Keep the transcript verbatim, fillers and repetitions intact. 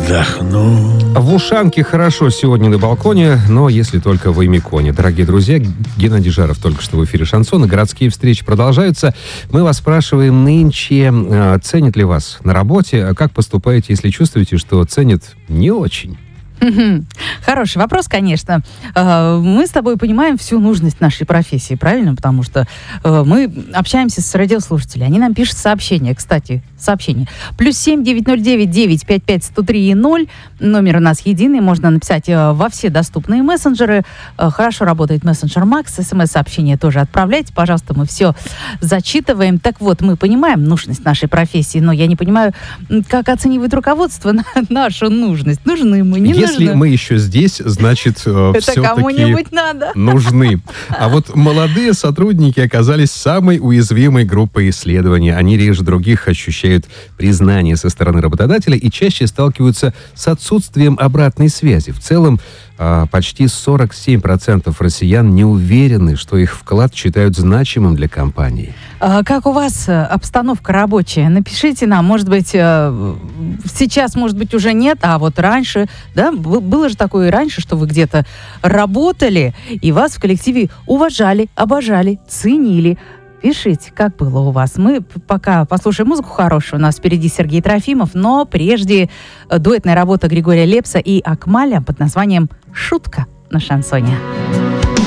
вздохну. В Ушанке хорошо сегодня на балконе, но если только в Эмиконе. Дорогие друзья, Геннадий Жаров только что в эфире «Шансона». Городские встречи продолжаются. Мы вас спрашиваем нынче, э, ценят ли вас на работе, а как поступаете, если чувствуете, что ценят не очень? Хороший вопрос, конечно. Мы с тобой понимаем всю нужность нашей профессии, правильно? Потому что мы общаемся с радиослушателями. Они нам пишут сообщения, кстати, сообщения. Плюс семь девять ноль девять девять пять пять сто три ноль. Номер у нас единый. Можно написать во все доступные мессенджеры. Хорошо работает мессенджер Макс. СМС-сообщения тоже отправляйте. Пожалуйста, мы все зачитываем. Так вот, мы понимаем нужность нашей профессии, но я не понимаю, как оценивает руководство нашу нужность. Нужны мы, не нужны. Если мы еще здесь, значит, э, Это кому-нибудь надо. нужны. А вот молодые сотрудники оказались самой уязвимой группой исследования. Они реже других ощущают признание со стороны работодателя и чаще сталкиваются с отсутствием обратной связи. В целом, э, почти сорок семь процентов россиян не уверены, что их вклад считают значимым для компании. А как у вас обстановка рабочая? Напишите нам, может быть, сейчас, может быть, уже нет, а вот раньше, да, было же такое и раньше, что вы где-то работали, и вас в коллективе уважали, обожали, ценили. Пишите, как было у вас. Мы пока послушаем музыку хорошую. У нас впереди Сергей Трофимов, но прежде дуэтная работа Григория Лепса и Акмаля под названием «Шутка» на шансоне.